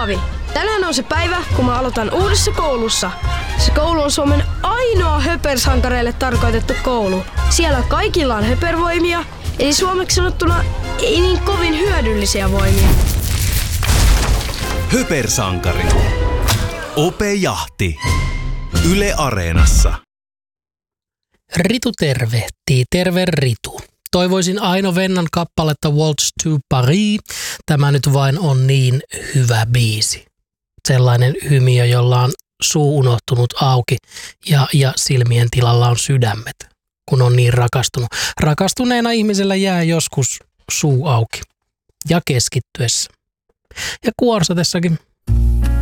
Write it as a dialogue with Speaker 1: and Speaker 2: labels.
Speaker 1: Paavi. Tänään on se päivä, kun mä aloitan uudessa koulussa. Se koulu on Suomen ainoa höpersankareille tarkoitettu koulu. Siellä kaikilla on höpervoimia, eli suomeksi sanottuna ei niin kovin hyödyllisiä voimia.
Speaker 2: Höpersankari. Ope Jahti. Yle Areenassa.
Speaker 3: Ritu tervehtii. Terve Ritu. Toivoisin Aino Vennan kappaletta Waltz to Paris. Tämä nyt vain on niin hyvä biisi. Sellainen hymiö, jolla on suu unohtunut auki ja silmien tilalla on sydämet, kun on niin rakastunut. Rakastuneena ihmisellä jää joskus suu auki ja keskittyessä. Ja kuorsatessakin